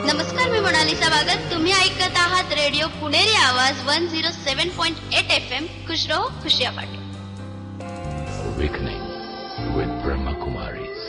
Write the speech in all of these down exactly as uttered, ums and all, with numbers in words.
नमस्कार, मी मोनालिसा वागत. तुम्ही ऐकत आहात रेडिओ पुणेरी आवाज one zero seven point eight F M. खुश रहो, खुशियां बांटो. Awakening with Brahma Kumaris.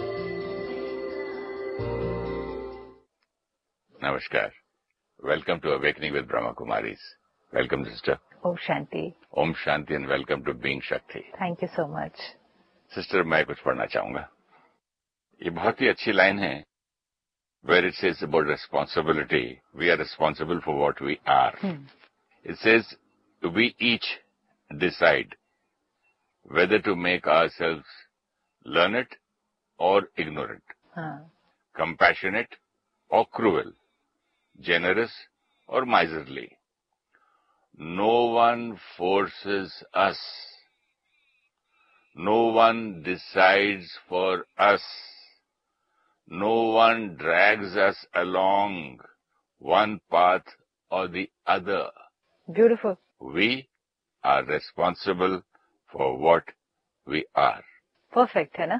Namaskar. Welcome to Awakening with Brahma Kumaris. Welcome, sister. Om Shanti. Om Shanti and welcome to Being Shakti. Thank you so much. Sister, मैं कुछ पढ़ना चाहूंगा. ये बहुत ही अच्छी लाइन है, where it says about responsibility. We are responsible for what we are. Hmm. It says we each decide whether to make ourselves learned or ignorant, huh. compassionate or cruel, generous or miserly. No one forces us. No one decides for us. No one drags us along one path or the other. Beautiful. We are responsible for what we are. Perfect है ना?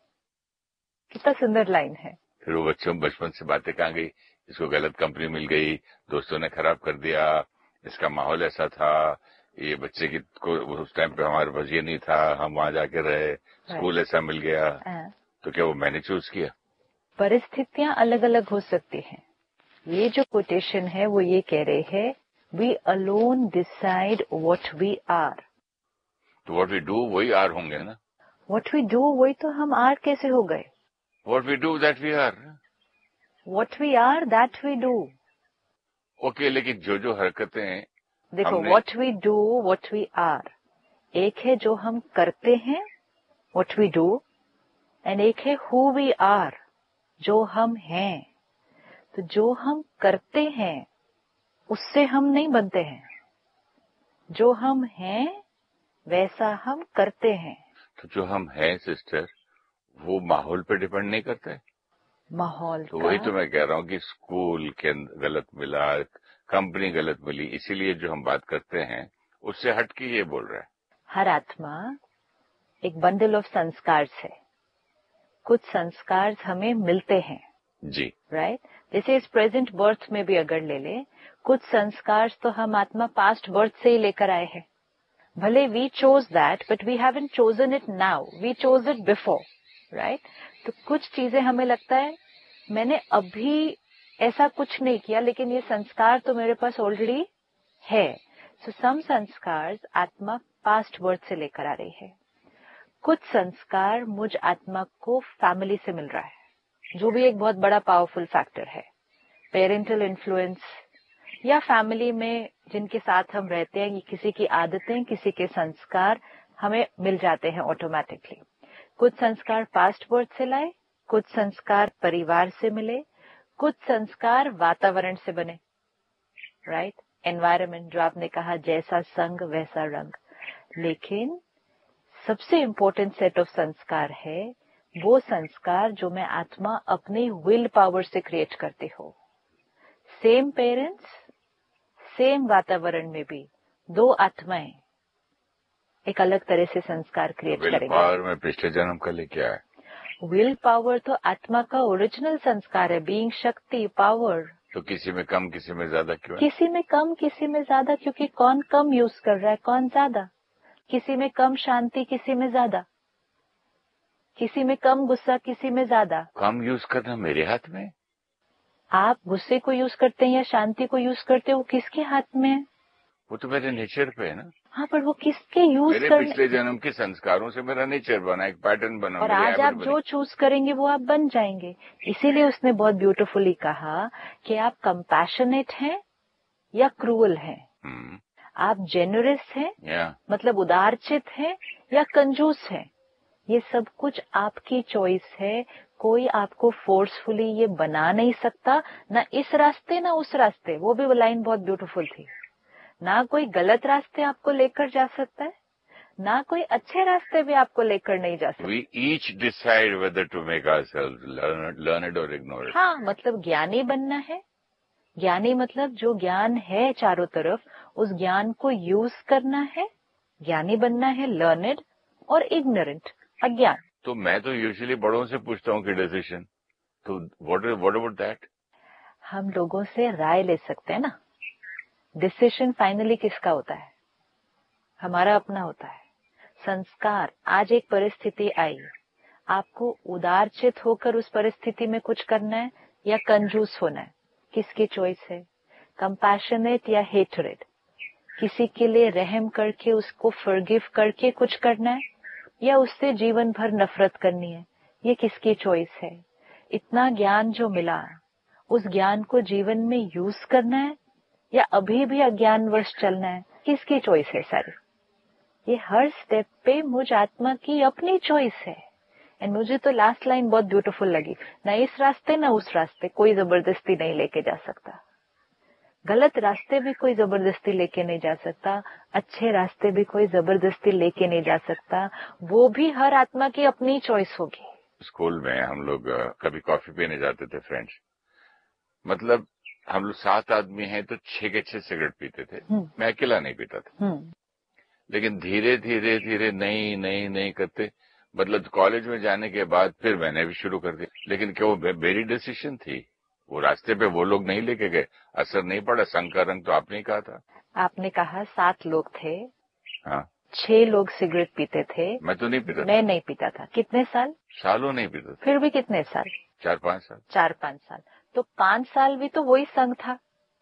कितना सुंदर line है. फिर वो बच्चों बचपन से बातें कहाँ गई, इसको गलत कंपनी मिल गई, दोस्तों ने खराब कर दिया, इसका माहौल ऐसा था, ये बच्चे की को उस टाइम पे हमारे पास ये नहीं था, हम वहां जाके रहे, स्कूल ऐसा मिल गया. तो क्या वो मैंने चूज किया? परिस्थितियां अलग अलग हो सकती हैं. ये जो कोटेशन है वो ये कह रहे हैं, we alone decide what we are. तो व्हाट वी डू वही आर होंगे ना. व्हाट वी डू वही तो हम आर कैसे हो गए. What we do that we are. What we are that we do. Okay, लेकिन जो जो हरकतें देखो, what we do what we are, एक है जो हम करते हैं व्हाट वी डू, एंड एक है हु वी आर, जो हम हैं. तो जो हम करते हैं उससे हम नहीं बनते हैं. जो हम हैं वैसा हम करते हैं. तो जो हम हैं सिस्टर, वो माहौल पे डिपेंड नहीं करता है. माहौल तो वही तो मैं कह रहा हूँ कि स्कूल के अंदर गलत मिला, कंपनी गलत मिली, इसीलिए जो हम बात करते हैं उससे हट के ये बोल रहा है. हर आत्मा एक बंडल ऑफ संस्कार है. कुछ संस्कार हमें मिलते हैं जी, राइट. जैसे इस प्रेजेंट बर्थ में भी अगर ले ले, कुछ संस्कार तो हम आत्मा पास्ट बर्थ से ही लेकर आए हैं. भले we chose that, but we haven't chosen it now, we chose it before, right. तो कुछ चीजें हमें लगता है मैंने अभी ऐसा कुछ नहीं किया, लेकिन ये संस्कार तो मेरे पास ऑलरेडी है. सो सम संस्कार आत्मा पास्ट बर्थ से लेकर आ रही है. कुछ संस्कार मुझ आत्मा को फैमिली से मिल रहा है, जो भी एक बहुत बड़ा पावरफुल फैक्टर है. पेरेंटल इन्फ्लुएंस या फैमिली में जिनके साथ हम रहते हैं, किसी की आदतें, किसी के संस्कार हमें मिल जाते हैं ऑटोमेटिकली. कुछ संस्कार पास्ट बर्थ से लाए, कुछ संस्कार परिवार से मिले, कुछ संस्कार वातावरण से बने, राइट. एनवायरमेंट, जो आपने कहा, जैसा संग वैसा रंग. लेकिन सबसे इम्पोर्टेंट सेट ऑफ संस्कार है वो संस्कार जो मैं आत्मा अपनी विल पावर से क्रिएट करती हो. सेम पेरेंट्स, सेम वातावरण में भी दो आत्माएं एक अलग तरह से संस्कार क्रिएट करेंगे. विल पावर में पिछले जन्म का लेके आया. विल पावर तो आत्मा का ओरिजिनल संस्कार है, बीइंग शक्ति, पावर. तो किसी में कम, किसी में ज्यादा क्यों? किसी में कम, किसी में ज्यादा, क्योंकि कौन कम यूज कर रहा है, कौन ज्यादा. किसी में कम शांति, किसी में ज्यादा. किसी में कम गुस्सा, किसी में ज्यादा. कम यूज करना मेरे हाथ में. आप गुस्से को यूज करते हैं या शांति को यूज करते हो, किसके हाथ में है? वो तो मेरे नेचर पे है ना. हाँ, पर वो किसके यूज मेरे कर... पिछले जन्म के संस्कारों से मेरा नेचर बना, एक पैटर्न बना. और आज आप जो चूज करेंगे वो आप बन जाएंगे. इसीलिए उसने बहुत ब्यूटीफुली कहा कि आप कंपैशनेट हैं या क्रूअल हैं. hmm. आप जेनरस हैं, yeah. मतलब उदारचित हैं या कंजूस हैं. ये सब कुछ आपकी चॉइस है. कोई आपको फोर्सफुली ये बना नहीं सकता, ना इस रास्ते ना उस रास्ते. वो भी वो लाइन बहुत ब्यूटीफुल थी. ना कोई गलत रास्ते आपको लेकर जा सकता है, ना कोई अच्छे रास्ते भी आपको लेकर नहीं जा सकता. We each decide whether to make ourselves learn, learn it or ignore it. हाँ, मतलब ज्ञानी बनना है. ज्ञानी मतलब जो ज्ञान है चारों तरफ, उस ज्ञान को यूज करना है. ज्ञानी बनना है, लर्नेड और इग्नोरेंट, अज्ञान. तो मैं तो यूजुअली बड़ों से पूछता हूँ कि डिसीजन, तो व्हाट व्हाट अबाउट दैट? हम लोगों से राय ले सकते हैं ना। डिसीजन फाइनली किसका होता है? हमारा अपना होता है। संस्कार, आज एक परिस्थिति आई, आपको उदारचित होकर उस परिस्थिति में कुछ करना है या कंजूस होना है, किसकी चॉइस है? कंपैशनेट या हेटरेड, किसी के लिए रहम करके उसको फॉरगिव करके कुछ करना है या उससे जीवन भर नफरत करनी है, ये किसकी चॉइस है? इतना ज्ञान जो मिला, उस ज्ञान को जीवन में यूज करना है या अभी भी अज्ञानवश चलना है, किसकी चॉइस है सारी? ये हर स्टेप पे मुझ आत्मा की अपनी चॉइस है। एंड मुझे तो लास्ट लाइन बहुत ब्यूटीफुल लगी, ना इस रास्ते ना उस रास्ते, कोई जबरदस्ती नहीं लेके जा सकता। गलत रास्ते भी कोई जबरदस्ती लेके नहीं जा सकता, अच्छे रास्ते भी कोई जबरदस्ती लेके नहीं जा सकता, वो भी हर आत्मा की अपनी चॉइस होगी। स्कूल में हम लोग कभी कॉफी पीने जाते थे फ्रेंड्स, मतलब हम लोग सात आदमी हैं तो छह के छह सिगरेट पीते थे। मैं अकेला नहीं पीता था, लेकिन धीरे धीरे धीरे नहीं नहीं नहीं करते, मतलब कॉलेज में जाने के बाद फिर मैंने भी शुरू कर दिया। लेकिन क्या वो मेरी डिसीजन थी? वो रास्ते पे वो लोग नहीं लेके गए, असर नहीं पड़ा। संग का रंग तो आपने ही कहा था। आपने कहा सात लोग थे, हाँ, छह लोग सिगरेट पीते थे। मैं तो नहीं पीता मैं था। नहीं पीता था। कितने साल? सालों नहीं पीता था। फिर भी कितने साल? चार पांच साल। चार पांच साल तो पांच साल भी तो वही संग था।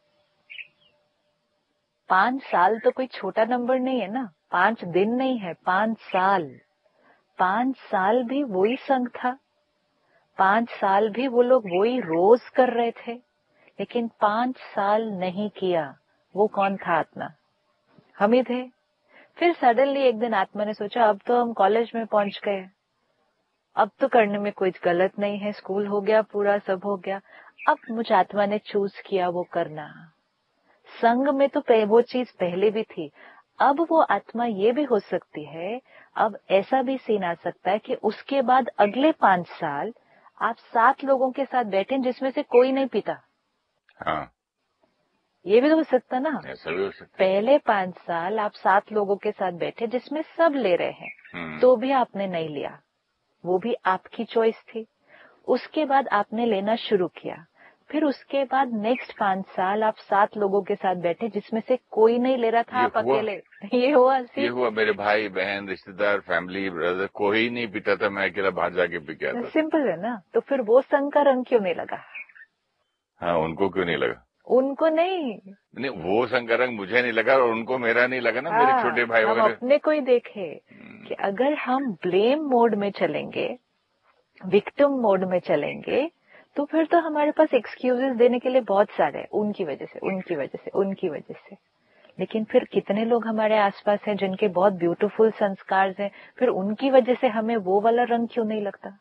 पांच साल तो कोई छोटा नंबर नहीं है ना, पांच दिन नहीं है, पांच साल। पांच साल भी वही संग था, पांच साल भी वो लोग वही रोज कर रहे थे, लेकिन पांच साल नहीं किया। वो कौन था? आत्मा, हम ही थे। फिर सडनली एक दिन आत्मा ने सोचा अब तो हम कॉलेज में पहुंच गए, अब तो करने में कुछ गलत नहीं है, स्कूल हो गया पूरा, सब हो गया। अब मुझ आत्मा ने चूज किया वो करना। संग में तो वो चीज पहले भी थी, अब वो आत्मा ये भी हो सकती है, अब ऐसा भी सीन आ सकता है कि उसके बाद अगले पांच साल आप सात लोगों के साथ बैठे जिसमें से कोई नहीं पीता। हाँ, ये भी तो हो सकता ना। ऐसा भी हो सकता। पहले पांच साल आप सात लोगों के साथ बैठे जिसमें सब ले रहे हैं, तो भी आपने नहीं लिया, वो भी आपकी चॉइस थी। उसके बाद आपने लेना शुरू किया, फिर उसके बाद नेक्स्ट पांच साल आप सात लोगों के साथ बैठे जिसमें से कोई नहीं ले रहा था, आप अकेले। ये हुआ ये हुआ मेरे भाई बहन रिश्तेदार फैमिली ब्रदर कोई नहीं पीता था, मैं अकेला बाहर जाके पी गया था। सिंपल है ना। तो फिर वो संग का रंग क्यों नहीं लगा? हाँ, उनको क्यों नहीं लगा? उनको नहीं नहीं, वो संग का रंग मुझे नहीं लगा और उनको मेरा नहीं लगा ना। हाँ, मेरे छोटे भाई हम वगैरह अपने को ही देखे कि अगर हम ब्लेम मोड में चलेंगे, विक्टिम मोड में चलेंगे, तो फिर तो हमारे पास एक्सक्यूजेस देने के लिए बहुत सारे हैं, उनकी वजह से उनकी वजह से उनकी वजह से। लेकिन फिर कितने लोग हमारे आसपास हैं जिनके बहुत ब्यूटीफुल संस्कार हैं, फिर उनकी वजह से हमें वो वाला रंग क्यों नहीं लगता?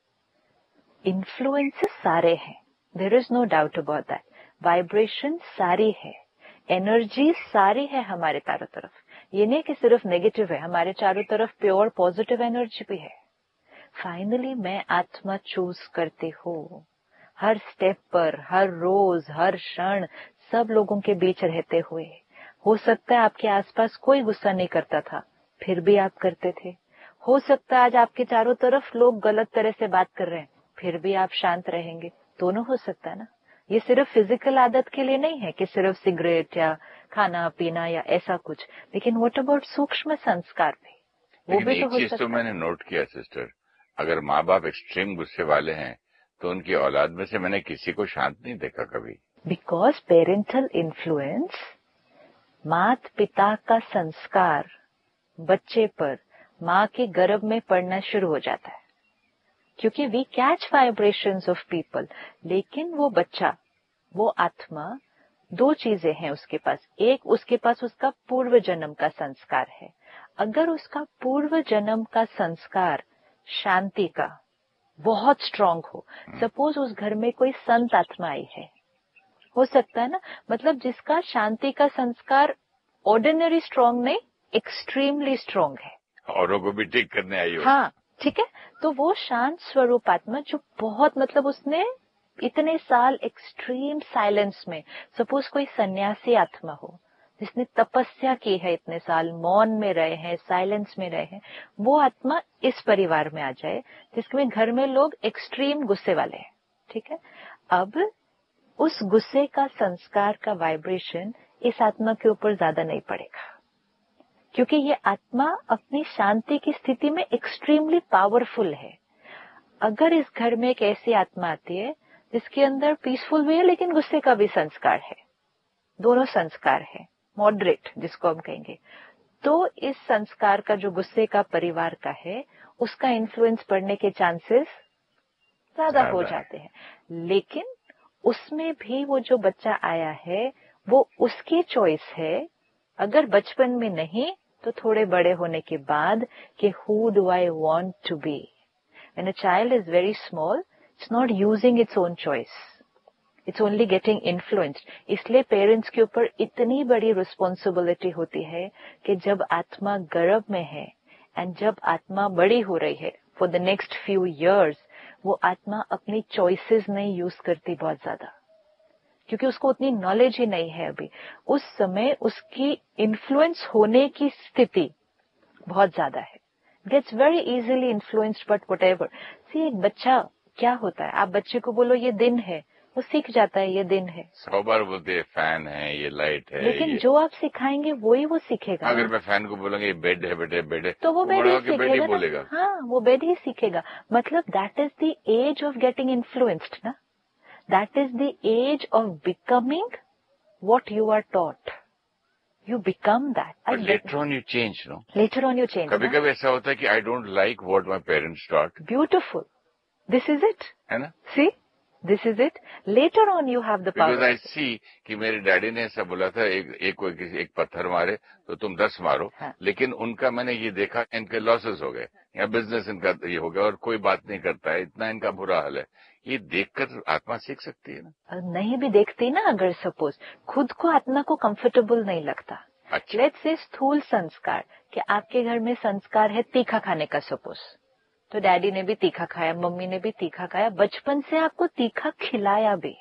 इन्फ्लुएंसेस सारे हैं, there is no doubt about that. Vibration सारी है, एनर्जी सारी है हमारे चारों तरफ। ये नहीं कि सिर्फ नेगेटिव है, हमारे चारों तरफ प्योर पॉजिटिव एनर्जी भी है। फाइनली मैं आत्मा चूज करती हूँ, हर स्टेप पर, हर रोज, हर क्षण, सब लोगों के बीच रहते हुए। हो सकता है आपके आसपास कोई गुस्सा नहीं करता था, फिर भी आप करते थे। हो सकता है आज आपके चारों तरफ लोग गलत तरह से बात कर रहे हैं, फिर भी आप शांत रहेंगे। दोनों हो सकता है ना। ये सिर्फ फिजिकल आदत के लिए नहीं है कि सिर्फ सिगरेट या खाना पीना या ऐसा कुछ, लेकिन व्हाट अबाउट सूक्ष्म संस्कार भी, वो भी तो हो सकता है। तो मैंने नोट किया सिस्टर, अगर माँ बाप एक्सट्रीम गुस्से वाले हैं तो उनकी औलाद में से मैंने किसी को शांत नहीं देखा कभी। बिकॉज पेरेंटल इन्फ्लुएंस, माता पिता का संस्कार बच्चे पर माँ के गर्भ में पड़ना शुरू हो जाता है, क्योंकि we catch vibrations of people. लेकिन वो बच्चा, वो आत्मा, दो चीजें हैं उसके पास। एक, उसके पास उसका पूर्व जन्म का संस्कार है। अगर उसका पूर्व जन्म का संस्कार शांति का बहुत स्ट्रांग हो, सपोज उस घर में कोई संत आत्मा आई है, हो सकता है ना, मतलब जिसका शांति का संस्कार ऑर्डिनरी स्ट्रांग नहीं, एक्सट्रीमली स्ट्रांग है, औरों को भी ठीक करने आई हो। हाँ, ठीक है। तो वो शांत स्वरूप आत्मा जो बहुत, मतलब उसने इतने साल एक्सट्रीम साइलेंस में, सपोज कोई सन्यासी आत्मा हो जिसने तपस्या की है, इतने साल मौन में रहे हैं, साइलेंस में रहे हैं, वो आत्मा इस परिवार में आ जाए जिसमें घर में लोग एक्सट्रीम गुस्से वाले हैं, ठीक है। अब उस गुस्से का संस्कार का वाइब्रेशन इस आत्मा के ऊपर ज्यादा नहीं पड़ेगा, क्योंकि ये आत्मा अपनी शांति की स्थिति में एक्सट्रीमली पावरफुल है। अगर इस घर में एक ऐसी आत्मा आती है जिसके अंदर पीसफुल भी है लेकिन गुस्से का भी संस्कार है, दोनों संस्कार है, मॉडरेट जिसको हम कहेंगे, तो इस संस्कार का जो गुस्से का परिवार का है उसका इन्फ्लुएंस पड़ने के चांसेस ज्यादा हो जाते हैं। लेकिन उसमें भी वो जो बच्चा आया है वो उसकी चॉइस है, अगर बचपन में नहीं तो थोड़े बड़े होने के बाद कि who do I want to be. When a child is very small, it's not using its own choice, it's only getting influenced. इसलिए पेरेंट्स के ऊपर इतनी बड़ी रिस्पॉन्सिबिलिटी होती है कि जब आत्मा गर्भ में है एंड जब आत्मा बड़ी हो रही है for the next few years, वो आत्मा अपनी चॉइसेस नहीं यूज करती बहुत ज्यादा, क्योंकि उसको उतनी नॉलेज ही नहीं है अभी। उस समय उसकी इन्फ्लुएंस होने की स्थिति बहुत ज्यादा है, gets very easily influenced but what ever. सी, एक बच्चा क्या होता है, आप बच्चे को बोलो ये दिन है, वो सीख जाता है ये दिन है। सौ बार बोलते हैं फैन है, ये लाइट है, लेकिन ये... जो आप सिखाएंगे वही वो सीखेगा। अगर मैं फैन को बोलूंगा ये बेड है बेटे बेड है, तो वो बेड ही सीखेगा बोलेगा। हाँ, वो बेड ही सीखेगा। मतलब that is the age of getting influenced ना, that is the age of becoming what you are taught, you become that. Later on you change, no later on you change. कभी कभी ऐसा होता है कि I don't like what my parents taught. Beautiful, this is it, है ना? सी, this is it. Later on you have the power. Because I सी कि मेरे डैडी ने ऐसा बोला था, एक एक कोई किसी एक पत्थर मारे तो तुम दस मारो। हाँ। लेकिन उनका मैंने ये देखा, इनके लॉसेस हो गए या बिजनेस इनका ये हो गया और कोई बात नहीं करता है, इतना इनका बुरा हाल है। ये देखकर आत्मा सीख सकती है ना? नहीं भी देखती ना, अगर सपोज खुद को आत्मा को कंफर्टेबल नहीं लगता। अच्छा। लेट्स से स्थूल संस्कार, कि आपके घर में संस्कार है तीखा खाने का, सपोज तो डैडी ने भी तीखा खाया, मम्मी ने भी तीखा खाया, बचपन से आपको तीखा खिलाया भी।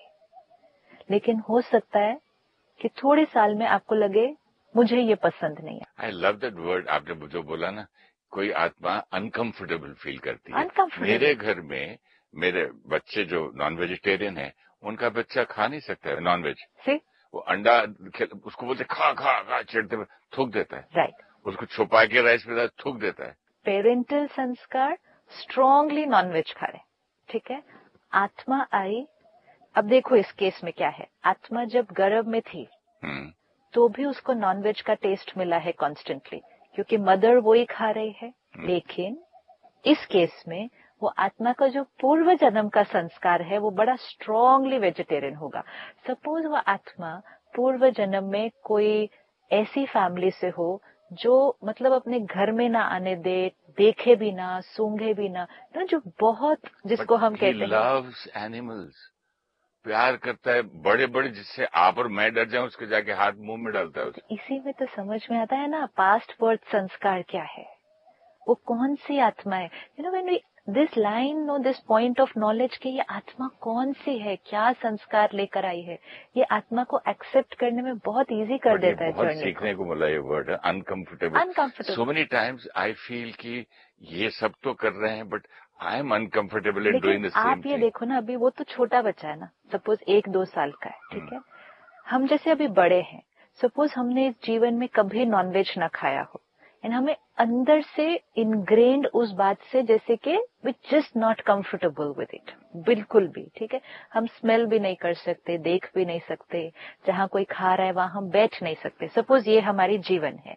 लेकिन हो सकता है कि थोड़े साल में आपको लगे मुझे ये पसंद नहीं है। आई लव दैट वर्ड, आपने जो बोला ना, कोई आत्मा अनकंफर्टेबल फील करती है। Uncomfortable. मेरे घर में मेरे बच्चे जो नॉन वेजिटेरियन है, उनका बच्चा खा नहीं सकता है नॉन वेज। वो अंडा उसको बोलते खा खा खा, चिढ़ते हुए थूक देता है। Right right. उसको छुपा के राइस पे थूक देता है। पेरेंटल संस्कार स्ट्रांगली नॉनवेज खा रहे, ठीक है। आत्मा आई, अब देखो इस केस में क्या है, आत्मा जब गर्भ में थी hmm. तो भी उसको नॉनवेज का टेस्ट मिला है कॉन्स्टेंटली, क्योंकि मदर वो ही खा रही है। hmm. लेकिन इस केस में वो आत्मा का जो पूर्व जन्म का संस्कार है वो बड़ा स्ट्रांगली वेजिटेरियन होगा। सपोज वो आत्मा पूर्व जन्म में कोई ऐसी फैमिली से हो जो मतलब अपने घर में ना आने दे, देखे भी ना, सूंघे भी ना, ना जो बहुत जिसको हम कहते हैं लव्स एनिमल्स, प्यार करता है बड़े बड़े, जिससे आप और मैं डर जाए उसके जाके हाथ मुंह में डालता है। तो इसी में तो समझ में आता है ना पास्ट बर्थ संस्कार क्या है, वो कौन सी आत्मा है। You know when we this line no this point of knowledge कि ये आत्मा कौन सी है, क्या संस्कार लेकर आई है, ये आत्मा को एक्सेप्ट करने में बहुत इजी कर देता है। बहुत सीखने को मिला ये word, uncomfortable. Uncomfortable so many times I feel कि ये सब तो कर रहे हैं but I am uncomfortable in doing the same thing. आप ये देखो ना, अभी वो तो छोटा बच्चा है ना, सपोज एक दो साल का है, ठीक है। हम जैसे अभी बड़े हैं, सपोज हमने इस जीवन में कभी नॉनवेज ना खाया हो एंड हमें अंदर से इनग्रेन्ड उस बात से जैसे कि we just not comfortable with it, बिल्कुल भी, ठीक है। हम स्मेल भी नहीं कर सकते, देख भी नहीं सकते, जहां कोई खा रहा है वहां हम बैठ नहीं सकते। सपोज ये हमारी जीवन है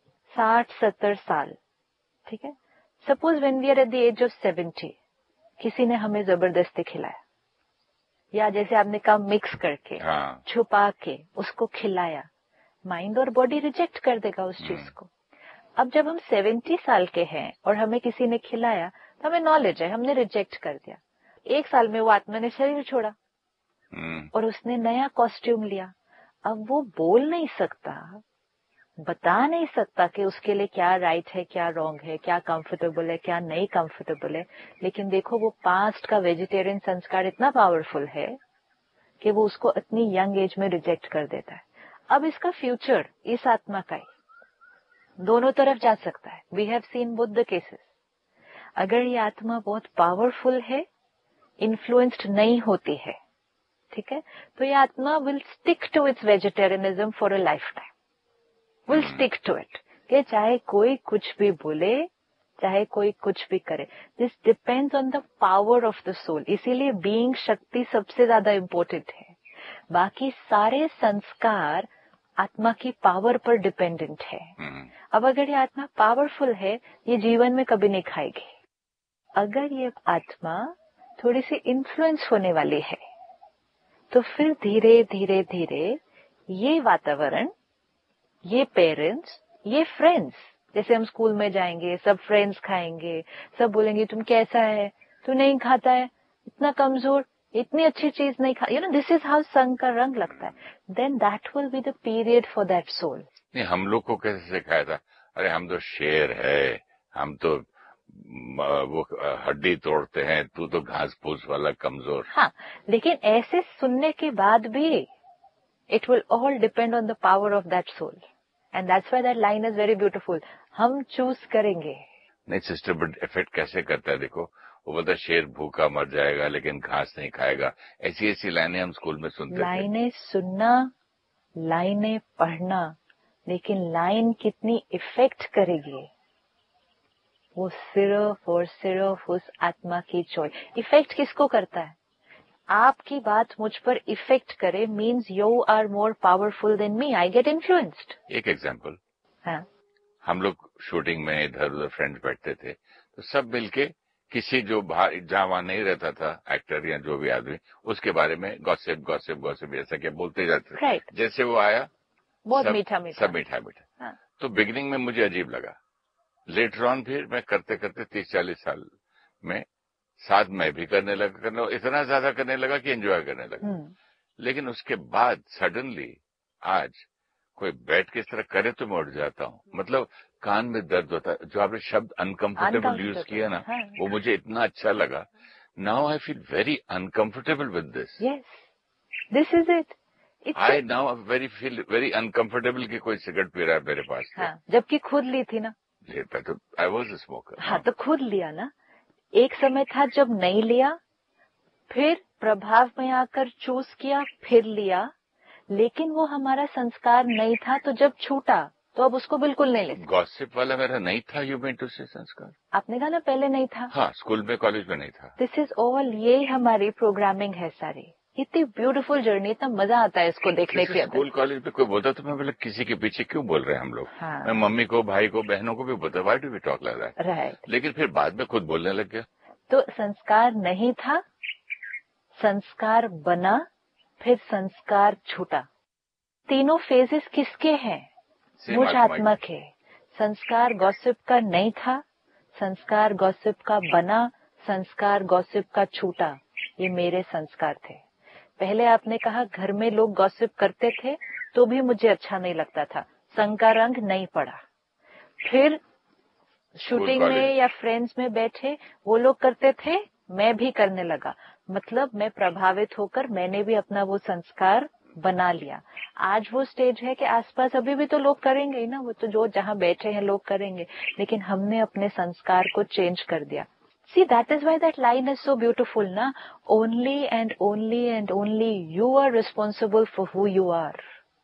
साठ सत्तर साल, ठीक है। Suppose when we are at the age of seventy, किसी ने हमें जबरदस्ती खिलाया, या जैसे आपने कहा मिक्स करके, हाँ। छुपा के उसको खिलाया, माइंड और बॉडी रिजेक्ट कर देगा उस चीज को। अब जब हम सेवेंटी साल के हैं और हमें किसी ने खिलाया तो हमें नॉलेज है, हमने रिजेक्ट कर दिया। एक साल में वो आत्मा ने शरीर छोड़ा और उसने नया कॉस्ट्यूम लिया। अब वो बोल नहीं सकता, बता नहीं सकता कि उसके लिए क्या राइट है, क्या रॉन्ग है, क्या कंफर्टेबल है, क्या नहीं कंफर्टेबल है। लेकिन देखो वो पास्ट का वेजिटेरियन संस्कार इतना पावरफुल है कि वो उसको इतनी यंग एज में रिजेक्ट कर देता है। अब इसका फ्यूचर इस आत्मा का ही दोनों तरफ जा सकता है। We have seen both the cases. अगर ये आत्मा बहुत पावरफुल है, इन्फ्लुएंस्ड नहीं होती है, ठीक है, तो ये आत्मा will stick to it's vegetarianism for a life time, will stick to it, कि चाहे कोई कुछ भी बोले, चाहे कोई कुछ भी करे, this depends on the power of the soul. इसीलिए बीइंग शक्ति सबसे ज्यादा इम्पोर्टेंट है, बाकी सारे संस्कार आत्मा की पावर पर डिपेंडेंट है। अब अगर ये आत्मा पावरफुल है, ये जीवन में कभी नहीं खाएगी। अगर ये आत्मा थोड़ी सी इन्फ्लुएंस होने वाली है, तो फिर धीरे धीरे धीरे ये वातावरण, ये पेरेंट्स, ये फ्रेंड्स, जैसे हम स्कूल में जाएंगे, सब फ्रेंड्स खाएंगे, सब बोलेंगे तुम कैसा है, तू नहीं खाता है, इतना कमजोर, इतनी अच्छी चीज नहीं खा, you know this is how संग का रंग लगता है। Then that will be the period for that soul. नहीं, हम लोग को कैसे सिखाया था, अरे हम तो शेर है, हम तो वो हड्डी तोड़ते हैं, तू तो घास फूस वाला कमजोर। हाँ, लेकिन ऐसे सुनने के बाद भी it will all depend on the power of that soul, and that's why that line is very beautiful. हम चूज करेंगे। नहीं सिस्टर, बट इफेक्ट कैसे करता है, देखो वो बोलता शेर भूखा मर जाएगा लेकिन घास नहीं खाएगा, ऐसी ऐसी लाइनें हम स्कूल में सुनते थे। लाइनें सुनना, लाइनें पढ़ना, लेकिन लाइन कितनी इफेक्ट करेगी वो सिर्फ और सिर्फ उस आत्मा की चॉइस। इफेक्ट किसको करता है? आपकी बात मुझ पर इफेक्ट करे means you are more powerful than me, I get influenced. एक एग्जांपल, हाँ, हम लोग शूटिंग में इधर उधर फ्रेंड्स बैठते थे, तो सब मिलके किसी जो जहां वहां नहीं रहता था एक्टर या जो भी आदमी, उसके बारे में गॉसिप गॉसिप गॉसिप ऐसा क्या बोलते जाते थे। right. जैसे वो आया बहुत सब, मीठा मीठा सब मीठा मीठा। हाँ. तो बिगिनिंग में मुझे अजीब लगा, लेटर ऑन फिर मैं करते करते तीस चालीस साल में साथ मैं भी करने लगा, करने इतना ज्यादा करने लगा कि एंजॉय करने लगा। लेकिन उसके बाद सडनली आज कोई बैठ के इस तरह करे तो मैं उठ जाता हूँ, मतलब कान में दर्द होता है। जो आपने शब्द अनकंफर्टेबल यूज किया ना, हाँ. वो मुझे इतना अच्छा लगा। Now I feel very uncomfortable with this. Yes, this is it. I now very feel very uncomfortable कि कोई सिगरेट पी रहा है मेरे पास। हाँ, जबकि खुद ली थी ना। लेता तो आई वॉज अ स्मोकर। हाँ, तो खुद लिया ना। एक समय था जब नहीं लिया, फिर प्रभाव में आकर चूज किया, फिर लिया, लेकिन वो हमारा संस्कार नहीं था, तो जब छूटा तो अब उसको बिल्कुल नहीं ले सकते। गॉसिप वाला मेरा नहीं था, यू मीन टू से संस्कार। आपने कहा ना पहले नहीं था। हाँ, स्कूल में कॉलेज में नहीं था। दिस इज ऑल, ये हमारी प्रोग्रामिंग है सारी। इतनी ब्यूटीफुल जर्नी, इतना मजा आता है इसको देखने के। स्कूल कॉलेज में कोई बोलता तो मैं बोला किसी के पीछे क्यों बोल रहे हैं हम लोग। हाँ. मैं मम्मी को, भाई को, बहनों को भी बोलता, why do we talk like that. Right. लेकिन फिर बाद में खुद बोलने लग गया। तो संस्कार नहीं था, संस्कार बना, फिर संस्कार छूटा। तीनों फेजेस किसके हैं? मुझ आत्मा के। संस्कार गॉसिप का नहीं था, संस्कार गॉसिप का बना, संस्कार गॉसिप का छूटा। ये मेरे संस्कार थे। पहले आपने कहा घर में लोग गॉसिप करते थे तो भी मुझे अच्छा नहीं लगता था, संग का रंग नहीं पड़ा। फिर शूटिंग में या फ्रेंड्स में बैठे वो लोग करते थे, मैं भी करने लगा। मतलब मैं प्रभावित होकर मैंने भी अपना वो संस्कार बना लिया। आज वो स्टेज है कि आसपास अभी भी तो लोग करेंगे ही ना, वो तो जो जहाँ बैठे हैं लोग करेंगे, लेकिन हमने अपने संस्कार को चेंज कर दिया। See, that is why that line is so beautiful, na? Only and only and only you are responsible for who you are.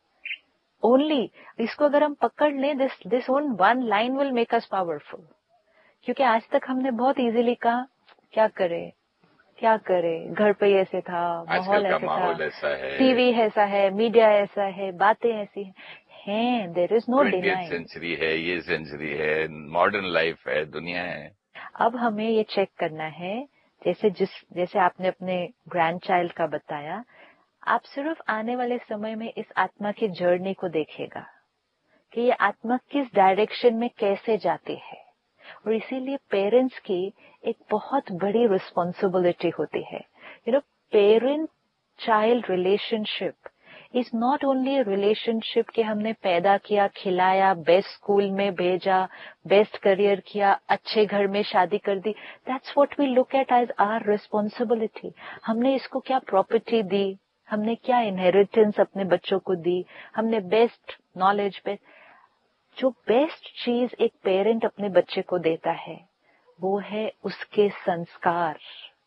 Only. इसको अगर हम पकड़ लें, this this one one line will make us powerful. क्योंकि आज तक हमने बहुत इजीली कहा, क्या करे, क्या करे, घर पे ऐसे था, माहौल ऐसा था, ऐसा है, टीवी ऐसा है, मीडिया ऐसा है, बातें ऐसी हैं। There is no denying. Century है, ये सेंचुरी है, मॉडर्न लाइफ है, दुनिया है। अब हमें ये चेक करना है, जैसे जिस जैसे आपने अपने ग्रैंड चाइल्ड का बताया, आप सिर्फ आने वाले समय में इस आत्मा की जर्नी को देखिएगा कि ये आत्मा किस डायरेक्शन में कैसे जाती है। और इसीलिए पेरेंट्स की एक बहुत बड़ी रिस्पॉन्सिबिलिटी होती है। You know, parent child relationship is not only relationship कि हमने पैदा किया, खिलाया, बेस्ट स्कूल में भेजा, बेस्ट करियर किया, अच्छे घर में शादी कर दी। That's what we look at as our responsibility. हमने इसको क्या प्रॉपर्टी दी, हमने क्या इनहेरिटेंस अपने बच्चों को दी, हमने बेस्ट नॉलेज, बेस्ट जो बेस्ट चीज एक पेरेंट अपने बच्चे को देता है वो है उसके संस्कार।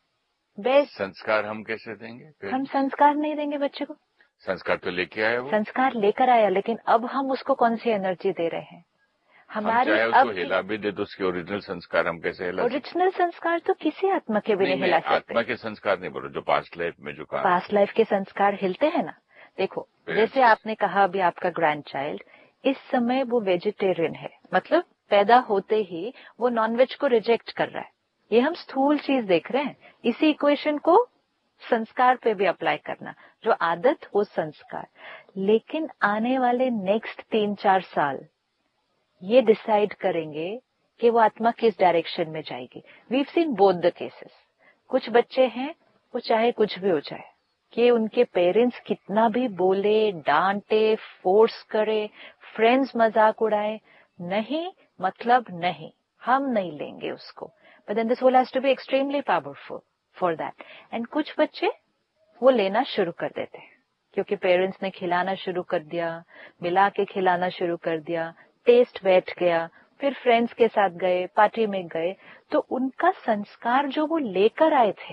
बेस्ट। संस्कार हम कैसे देंगे फिर? हम संस्कार नहीं देंगे बच्चे को। संस्कार तो लेके आया वो, संस्कार लेकर आया, लेकिन अब हम उसको कौन सी एनर्जी दे रहे हैं? हमारी हम चाहे अब उसको हिला भी दे तो उसके ओरिजिनल संस्कार हम कैसे हिला? ओरिजिनल संस्कार तो किसी आत्मा के भी नहीं, नहीं हिला सकते। आत्मा के संस्कार नहीं बोलो, जो पास्ट लाइफ में जो कहा, पास्ट लाइफ के संस्कार हिलते हैं ना। देखो जैसे आपने कहा अभी आपका ग्रैंड चाइल्ड इस समय वो वेजिटेरियन है, मतलब पैदा होते ही वो नॉनवेज को रिजेक्ट कर रहा है। ये हम स्थूल चीज देख रहे हैं। इसी इक्वेशन को संस्कार पे भी अप्लाई करना, जो आदत वो संस्कार। लेकिन आने वाले नेक्स्ट तीन चार साल ये डिसाइड करेंगे कि वो आत्मा किस डायरेक्शन में जाएगी। We've seen both the cases. कुछ बच्चे हैं वो चाहे कुछ भी हो जाए, कि उनके पेरेंट्स कितना भी बोले, डांटे, फोर्स करे, फ्रेंड्स मजाक उड़ाए, नहीं मतलब नहीं, हम नहीं लेंगे उसको। But then the soul has to be extremely powerful for that. And कुछ बच्चे वो लेना शुरू कर देते हैं क्योंकि पेरेंट्स ने खिलाना शुरू कर दिया, मिला के खिलाना शुरू कर दिया, टेस्ट बैठ गया, फिर फ्रेंड्स के साथ गए, पार्टी में गए, तो उनका संस्कार जो वो लेकर आए थे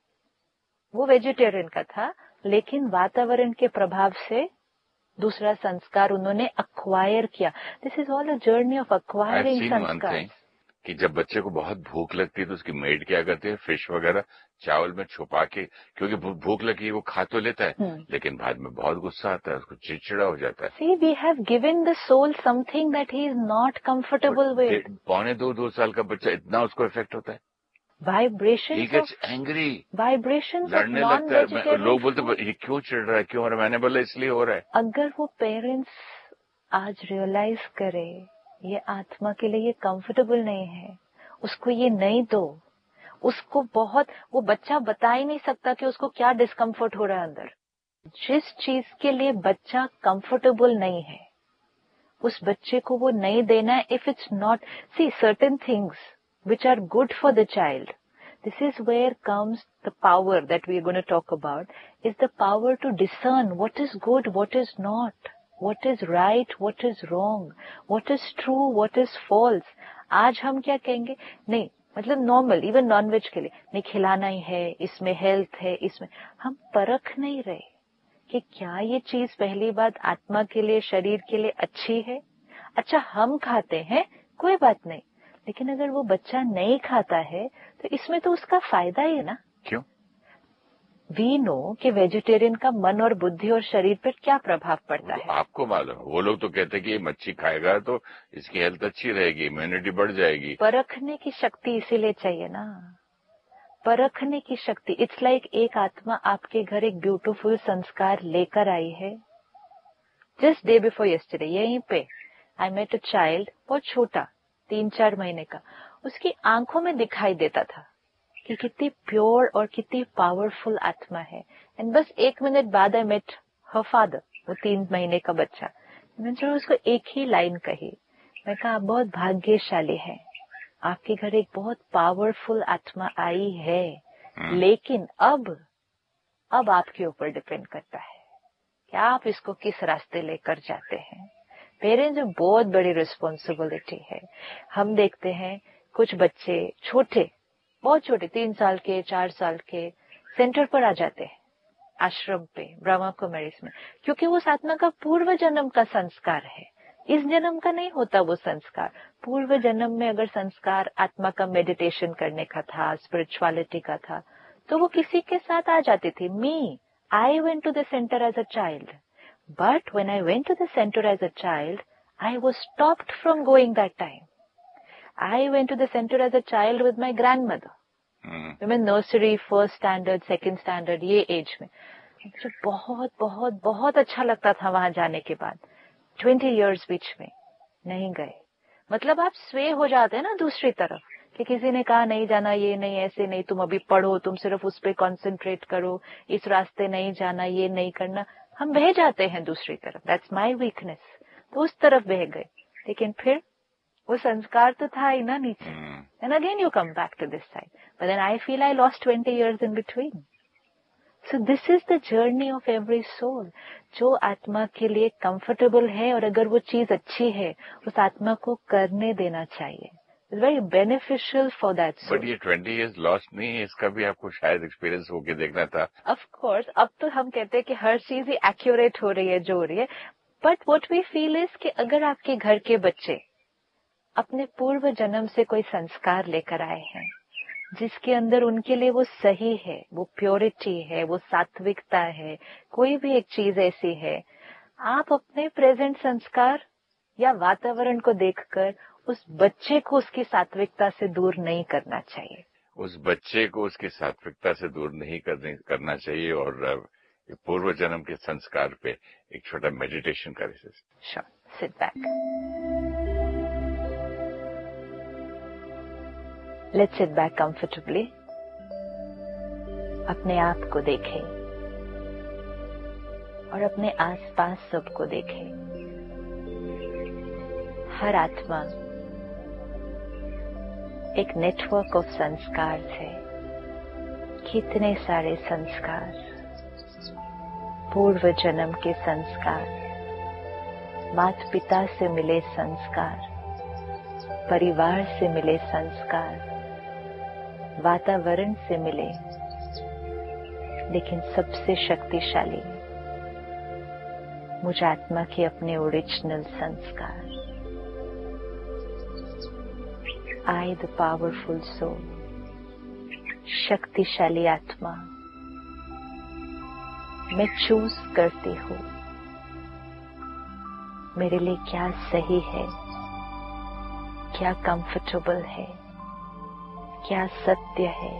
वो वेजिटेरियन का था, लेकिन वातावरण के प्रभाव से दूसरा संस्कार उन्होंने अक्वायर किया। This is all a journey of acquiring संस्कार। कि जब बच्चे को बहुत भूख लगती है तो उसकी मेड क्या करती है, फिश वगैरह चावल में छुपा के, क्योंकि भूख लगी वो खा तो लेता है, hmm. लेकिन बाद में बहुत गुस्सा आता है, उसको चिड़चिड़ा हो जाता है। See, we have given the soul something that he is not comfortable with. पौने दो दो साल का बच्चा इतना उसको इफेक्ट होता है। Vibrations He gets angry. Vibrations of लड़ने लगता है। लोग बोलते food. ये क्यों चिढ़ रहा है, क्यों हो रहा है? मैंने बोला इसलिए हो रहा है। अगर वो पेरेंट्स आज रियलाइज करे ये आत्मा के लिए ये कंफर्टेबल नहीं है, उसको ये नहीं दो, उसको बहुत, वो बच्चा बता ही नहीं सकता कि उसको क्या डिस्कम्फर्ट हो रहा है अंदर। जिस चीज के लिए बच्चा कंफर्टेबल नहीं है उस बच्चे को वो नहीं देना है। If it's not, C certain things which are good for the child. This is where comes the power that we are going to talk about, is the power to discern what is good, what is not, what is right, what is wrong, what is true, what is false. आज हम क्या कहेंगे, नहीं मतलब normal even nonveg के लिए नहीं खिलाना ही है, इसमें हेल्थ है, इसमें हम परख नहीं रहे कि क्या ये चीज पहली बात आत्मा के लिए, शरीर के लिए अच्छी है। अच्छा हम खाते हैं कोई बात नहीं, लेकिन अगर वो बच्चा नहीं खाता है तो इसमें तो उसका फायदा ही है ना। क्यों? वी नो कि वेजिटेरियन का मन और बुद्धि और शरीर पर क्या प्रभाव पड़ता है। आपको मालूम, वो लोग तो कहते हैं कि ये मच्छी खाएगा तो इसकी हेल्थ अच्छी रहेगी, इम्यूनिटी बढ़ जाएगी। परखने की शक्ति इसीलिए चाहिए ना, परखने की शक्ति। इट्स लाइक like एक आत्मा आपके घर एक ब्यूटीफुल संस्कार लेकर आई है। जस्ट डे बिफोर यस्टरडे यहीं पे आई मेट अ चाइल्ड, बहुत छोटा, तीन चार महीने का। उसकी आंखों में दिखाई देता था कि कितनी प्योर और कितनी पावरफुल आत्मा है। एंड बस एक मिनट बाद आई मेट हर फादर, वो तीन महीने का बच्चा। मैंने उसको एक ही लाइन कही, मैं कहा आप बहुत भाग्यशाली हैं, आपके घर एक बहुत पावरफुल आत्मा आई है, लेकिन अब अब आपके ऊपर डिपेंड करता है कि आप इसको किस रास्ते लेकर जाते हैं। पेरेंट्स में बहुत बड़ी रिस्पॉन्सिबिलिटी है। हम देखते हैं कुछ बच्चे छोटे, बहुत छोटे, तीन साल के, चार साल के, सेंटर पर आ जाते हैं, आश्रम पे, ब्रह्मा कुमारीज में, क्योंकि वो आत्मा का पूर्व जन्म का संस्कार है। इस जन्म का नहीं होता वो संस्कार। पूर्व जन्म में अगर संस्कार आत्मा का मेडिटेशन करने का था, स्पिरिचुअलिटी का था, तो वो किसी के साथ आ जाती थी। मी I went to the centre as a child, but when I went to the center as a child, I was stopped from going that time. I went to the center as a child with my grandmother. Mm. मैं nursery, first standard, second standard, ये as में मुझे बहुत बहुत बहुत अच्छा लगता था वहां जाने के बाद। ट्वेंटी इयर्स बीच में नहीं गए, मतलब आप स्वे हो जाते हैं ना दूसरी तरफ, कि किसी ने कहा नहीं जाना, ये नहीं, ऐसे नहीं, तुम अभी पढ़ो, तुम सिर्फ उस पर कॉन्सेंट्रेट करो, इस रास्ते नहीं जाना, ये नहीं करना, हम बह जाते हैं दूसरी तरफ। That's my weakness. तो उस तरफ बह गए, लेकिन फिर वो संस्कार तो था ही ना नीचे। And again you come back to this side, but then I feel I lost twenty years in between. So this is the journey of every soul. जो आत्मा के लिए कंफर्टेबल है और अगर वो चीज अच्छी है, उस आत्मा को करने देना चाहिए। It's very beneficial for that soul. But ये twenty years lost नहीं है, इसका भी आपको शायद एक्सपीरियंस होके देखना था. Of course, अब तो हम कहते हैं कि हर चीज ही एक्यूरेट हो रही है जो हो रही है. But what we feel is कि अगर आपके घर के बच्चे अपने पूर्व जन्म से कोई संस्कार लेकर आए हैं, जिसके अंदर उनके लिए वो सही है, वो प्योरिटी है, वो सात्विकता है, कोई भी एक चीज ऐसी है, आप अपने प्रेजेंट संस्कार या वातावरण को देखकर उस बच्चे को उसकी सात्विकता से दूर नहीं करना चाहिए. उस बच्चे को उसकी सात्विकता से दूर नहीं करने करना चाहिए और पूर्व जन्म के संस्कार पे एक छोटा मेडिटेशन करें. Sure. Sit back. Let's sit back comfortably. अपने आप को देखें और अपने आसपास सबको देखें. हर आत्मा एक नेटवर्क ऑफ संस्कार है. कितने सारे संस्कार, पूर्व जन्म के संस्कार, माता पिता से मिले संस्कार, परिवार से मिले संस्कार, वातावरण से मिले, लेकिन सबसे शक्तिशाली मुझ आत्मा के अपने ओरिजिनल संस्कार. I, the powerful soul, शक्तिशाली आत्मा, मैं चूज करती हूँ मेरे लिए क्या सही है, क्या कंफर्टेबल है, क्या सत्य है.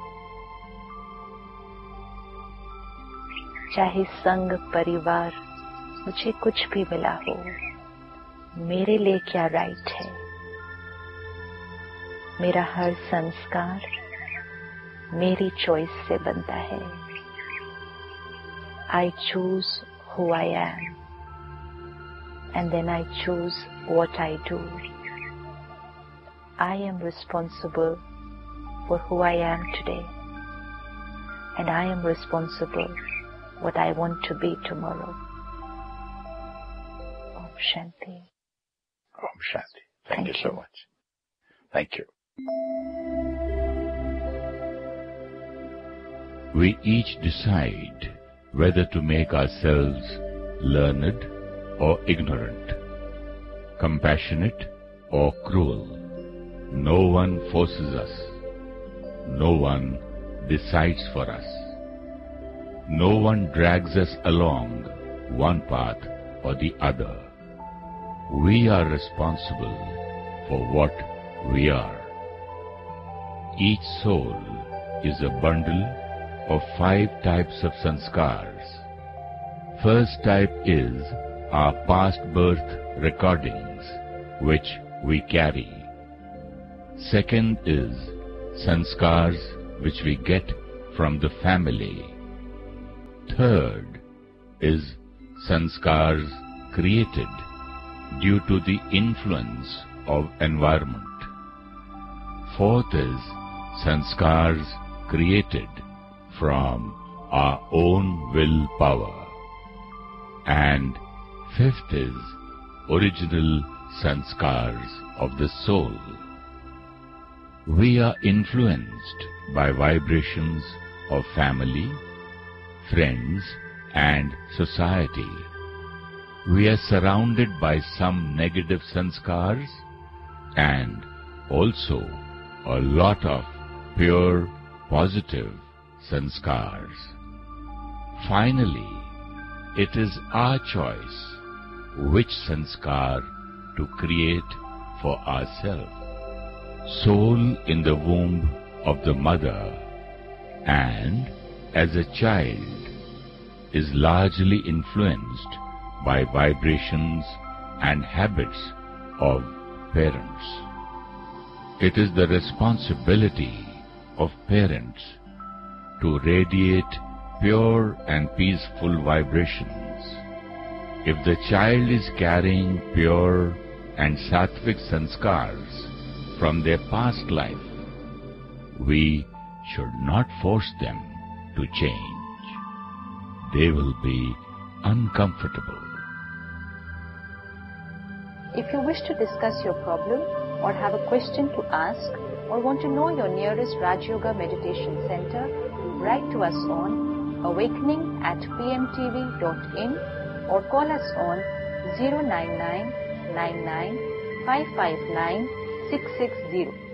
चाहे संग परिवार मुझे कुछ भी मिला हो, मेरे लिए क्या राइट है. मेरा हर संस्कार मेरी चॉइस से बनता है. I choose who I am and then I choose what I do. I am responsible for who I am today and I am responsible what I want to be tomorrow. Om Shanti. Om Shanti. Thank, Thank you, you so much. Thank you. We each decide whether to make ourselves learned or ignorant, compassionate or cruel. No one forces us. No one decides for us. No one drags us along one path or the other. We are responsible for what we are. Each soul is a bundle of five types of sanskars. First type is our past birth recordings, which we carry. Second is sanskars which we get from the family. Third is sanskars created due to the influence of environment. Fourth is sanskars created from our own willpower. And fifth is original sanskars of the soul. We are influenced by vibrations of family, friends, and society. We are surrounded by some negative sanskars and also a lot of pure, positive sanskars. Finally, it is our choice which sanskar to create for ourselves. Soul in the womb of the mother and as a child is largely influenced by vibrations and habits of parents. It is the responsibility of parents to radiate pure and peaceful vibrations. If the child is carrying pure and sattvic sanskars from their past life, we should not force them to change. They will be uncomfortable. If you wish to discuss your problem, or have a question to ask or want to know your nearest Raj Yoga Meditation Center, write to us on awakening at p m t v dot in or call us on zero nine nine nine nine five five nine six six zero.